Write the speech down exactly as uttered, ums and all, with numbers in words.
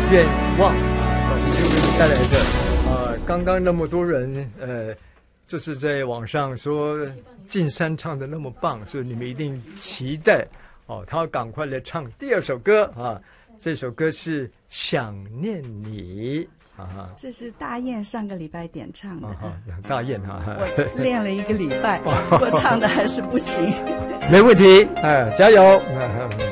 愿望啊，导师就给你带来的啊，刚刚那么多人呃，这是在网上说进山唱的那么棒，所以你们一定期待哦，他要赶快来唱第二首歌啊，这首歌是《想念你》啊， 这是大雁上个礼拜点唱的， 啊、大雁哈、啊， 我练了一个礼拜，我唱的还是不行， 没问题，哎，加油！